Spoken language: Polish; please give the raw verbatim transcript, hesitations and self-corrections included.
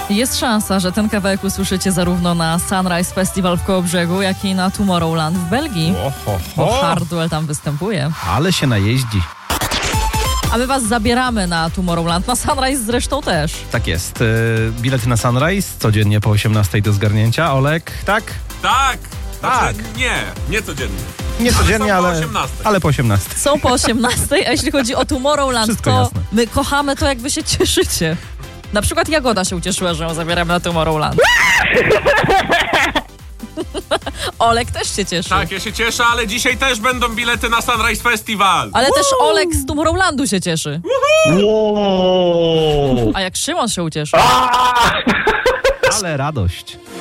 Jest szansa, że ten kawałek usłyszycie zarówno na Sunrise Festival w Kołobrzegu, jak i na Tomorrowland w Belgii. Oho, Bo Hardwell tam występuje. Ale się najeździ. A my was zabieramy na Tomorrowland, na Sunrise zresztą też. Tak jest. Yy, bilety na Sunrise codziennie po osiemnastej do zgarnięcia. Olek, tak? Tak! Tak. Znaczy, nie, nie codziennie. Nie codziennie, ale... ale, po osiemnastej. ale po osiemnastej. Są po osiemnastej, a jeśli chodzi o Tomorrowland, Wszystko to jasne. my kochamy to, jak wy się cieszycie. Na przykład Jagoda się ucieszyła, że ją zabieramy na Tomorrowland. Olek też się cieszy. Tak, ja się cieszę, ale dzisiaj też będą bilety na Sunrise Festival. Ale też Olek z Tomorrowlandu się cieszy. Wow. A jak Szymon się ucieszy. Ale radość.